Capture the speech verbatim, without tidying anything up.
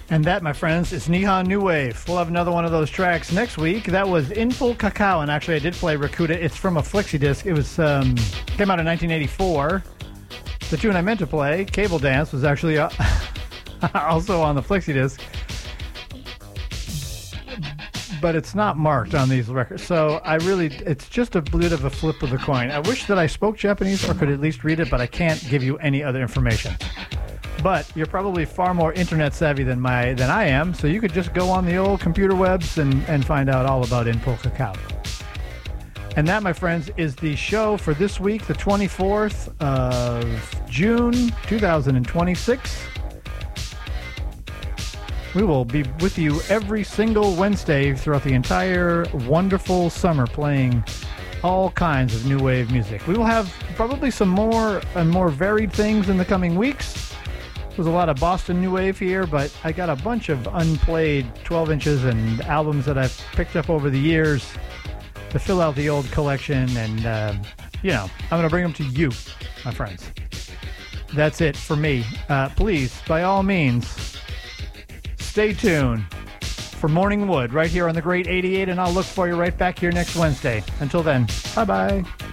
And that, my friends, is Nihon New Wave. We'll have another one of those tracks next week. That was In Full Cacao, and actually I did play Rakuda. It's from a flexi disc. It was um, came out in nineteen eighty-four. The tune I meant to play, Cable Dance, was actually uh, also on the flexi disc. But it's not marked on these records. So I really, it's just a bit of a flip of the coin. I wish that I spoke Japanese or could at least read it, but I can't give you any other information. But you're probably far more internet savvy than my than I am, so you could just go on the old computer webs and, and find out all about In Full Cacao. And that, my friends, is the show for this week, the twenty-fourth of June, two thousand twenty-six. We will be with you every single Wednesday throughout the entire wonderful summer playing all kinds of new wave music. We will have probably some more and more varied things in the coming weeks. There's a lot of Boston new wave here, but I got a bunch of unplayed twelve inches and albums that I've picked up over the years to fill out the old collection, and uh, you know, I'm going to bring them to you, my friends. That's it for me. Uh, please, by all means, stay tuned for Morning Wood right here on the Great eighty-eight, and I'll look for you right back here next Wednesday. Until then, bye-bye.